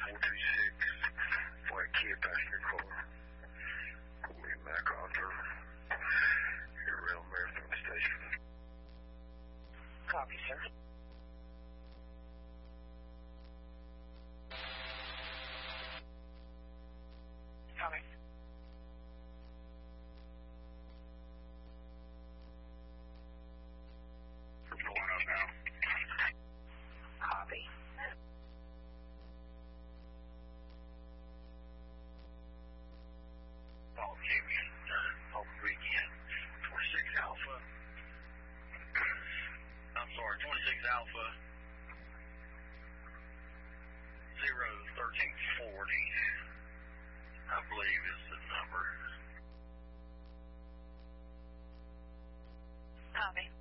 426, White Kid passenger car. We back onto your rail Marathon station. Copy, sir. Copy. We're going up now. Copy. All Jimmy, over the weekend. 26 Alpha. I'm sorry, 26 Alpha. 01340. I believe is the number. Copy.